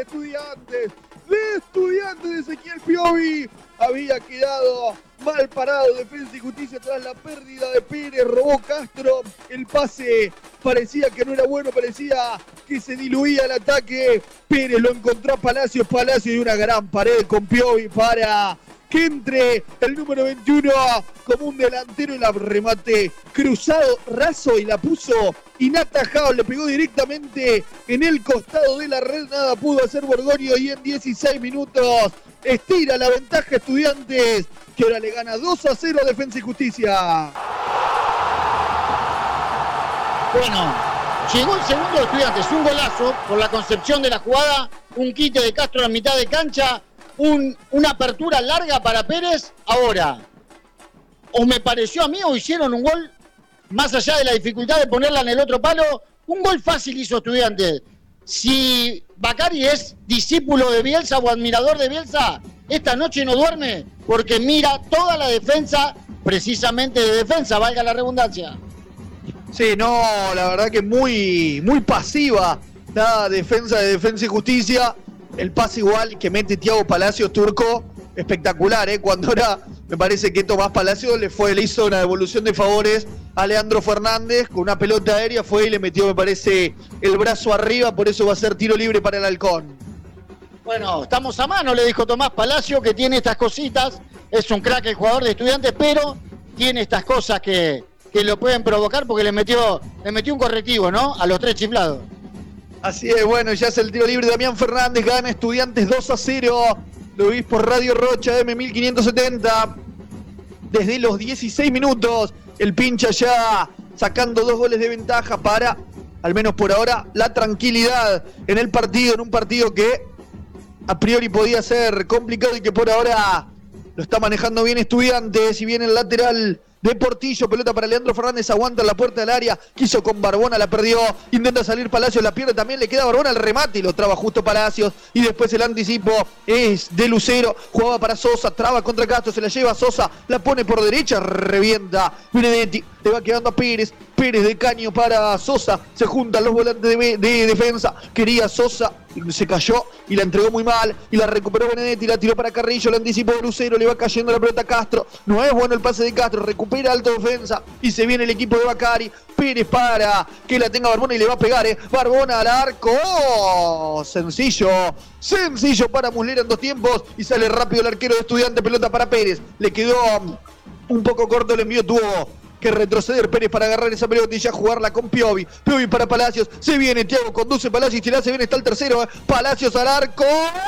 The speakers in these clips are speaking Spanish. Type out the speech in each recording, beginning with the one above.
de Ezequiel Piovi. Había quedado mal parado Defensa y Justicia tras la pérdida de Pérez. Robó Castro. El pase parecía que no era bueno, parecía que se diluía el ataque. Pérez lo encontró a Palacios. Palacios y una gran pared con Piovi para que entre el número 21 como un delantero. El remate cruzado, raso, y la puso inatajado. Le pegó directamente en el costado de la red. Nada pudo hacer Borgoño y en 16 minutos estira la ventaja Estudiantes, que ahora le gana 2-0 a Defensa y Justicia. Bueno, llegó el segundo de Estudiantes, un golazo por la concepción de la jugada, un quite de Castro en la mitad de cancha, una apertura larga para Pérez. Ahora, o me pareció a mí o hicieron un gol, más allá de la dificultad de ponerla en el otro palo, un gol fácil hizo Estudiantes. Si Bacari es discípulo de Bielsa o admirador de Bielsa, esta noche no duerme porque mira toda la defensa, precisamente de defensa, valga la redundancia. Sí, no, la verdad que muy pasiva la defensa de Defensa y Justicia. El pase igual que mete Thiago Palacios, turco, espectacular, cuando ahora me parece que Tomás Palacios le hizo una devolución de favores a Leandro Fernández con una pelota aérea, fue y le metió, me parece, el brazo arriba, por eso va a ser tiro libre para el Halcón. Bueno, estamos a mano, le dijo Tomás Palacios, que tiene estas cositas, es un crack el jugador de Estudiantes, pero tiene estas cosas que lo pueden provocar porque le metió un correctivo, ¿no? A los tres chiflados. Así es, bueno, ya es el tiro libre. Damián Fernández gana Estudiantes 2-0. Lo vís por Radio Rocha M1570. Desde los 16 minutos, el pincha ya sacando 2 goles de ventaja para, al menos por ahora, la tranquilidad en el partido, en un partido que a priori podía ser complicado y que por ahora lo está manejando bien Estudiantes. Y viene el lateral de Portillo, pelota para Leandro Fernández, aguanta en la puerta del área, quiso con Barbona, la perdió, intenta salir Palacios, la pierde también, le queda a Barbona el remate y lo traba justo Palacios, y después el anticipo es de Lucero, jugaba para Sosa, traba contra Castro, se la lleva Sosa, la pone por derecha, revienta Benedetti, le va quedando a Pérez de caño para Sosa, se juntan los volantes de defensa, quería Sosa, se cayó y la entregó muy mal, y la recuperó Benedetti, la tiró para Carrillo, la anticipó Lucero, le va cayendo la pelota a Castro, no es bueno el pase de Castro, recupera alta defensa, y se viene el equipo de Bacari, Pérez para que la tenga Barbona y le va a pegar, Barbona al arco, sencillo para Muslera en 2 tiempos, y sale rápido el arquero de Estudiantes, pelota para Pérez, le quedó un poco corto el envío, tuvo que retroceder Pérez para agarrar esa pelota y ya jugarla con Piovi para Palacios, se viene Thiago, conduce Palacios, y se viene, está el tercero, Palacios al arco,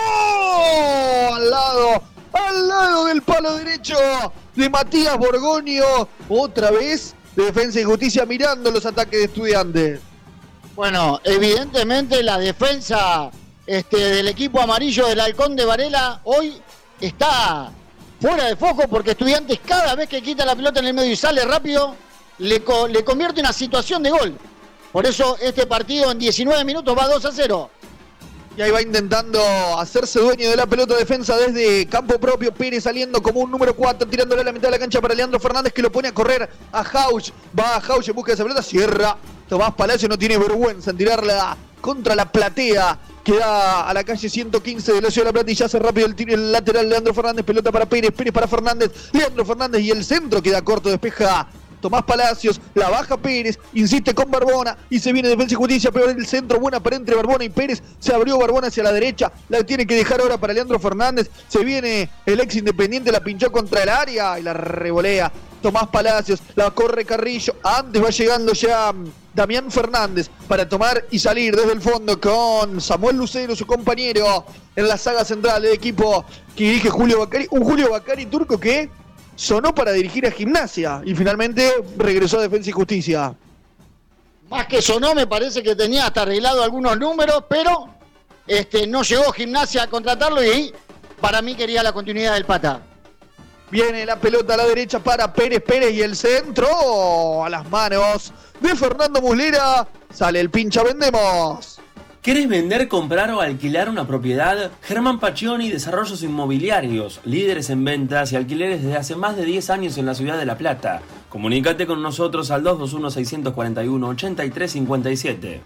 al lado del palo derecho de Matías Borgoño, otra vez Defensa y Justicia mirando los ataques de Estudiantes. Bueno, evidentemente la defensa del equipo amarillo del Halcón de Varela hoy está fuera de foco, porque Estudiantes cada vez que quita la pelota en el medio y sale rápido, le convierte en una situación de gol. Por eso este partido en 19 minutos va 2-0. Y ahí va intentando hacerse dueño de la pelota, defensa desde campo propio, Pérez saliendo como un número 4, tirándole a la mitad de la cancha para Leandro Fernández, que lo pone a correr a Jauch, va a Jauch en busca de esa pelota, cierra, Tomás Palacio no tiene vergüenza en tirarla contra la platea, que da a la calle 115 de la Ciudad de La Plata, y ya hace rápido el lateral Leandro Fernández, pelota para Pérez para Fernández, Leandro Fernández, y el centro queda corto, despeja Tomás Palacios, la baja Pérez, insiste con Barbona y se viene Defensa y Justicia, pero en el centro, buena para entre Barbona y Pérez, se abrió Barbona hacia la derecha, la tiene que dejar ahora para Leandro Fernández, se viene el ex Independiente, la pinchó contra el área y la revolea Tomás Palacios, la corre Carrillo, antes va llegando ya Damián Fernández para tomar y salir desde el fondo con Samuel Lucero, su compañero en la saga central del equipo que dirige Julio Bacari, un Julio Bacari turco que sonó para dirigir a Gimnasia y finalmente regresó a Defensa y Justicia. Más que sonó, me parece que tenía hasta arreglado algunos números, pero no llegó Gimnasia a contratarlo y para mí quería la continuidad del Pata. Viene la pelota a la derecha para Pérez y el centro a las manos de Fernando Muslera. Sale el pincha, vendemos. ¿Querés vender, comprar o alquilar una propiedad? Germán Paccioni, Desarrollos Inmobiliarios, líderes en ventas y alquileres desde hace más de 10 años en la ciudad de La Plata. Comunícate con nosotros al 221-641-8357.